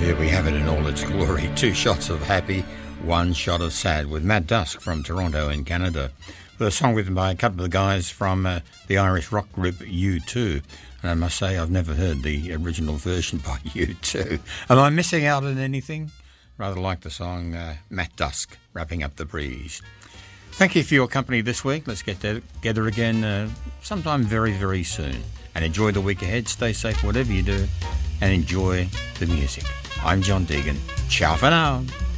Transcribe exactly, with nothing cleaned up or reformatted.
There we have it in all its glory. Two shots of happy, one shot of sad, with Matt Dusk from Toronto in Canada. With a song written by a couple of guys from uh, the Irish rock group U two. And I must say, I've never heard the original version by U two. Am I missing out on anything? Rather like the song uh, Matt Dusk, Wrapping Up the Breeze. Thank you for your company this week. Let's get together again uh, sometime very, very soon. And enjoy the week ahead. Stay safe, whatever you do. And enjoy the music. I'm John Deegan. Ciao for now.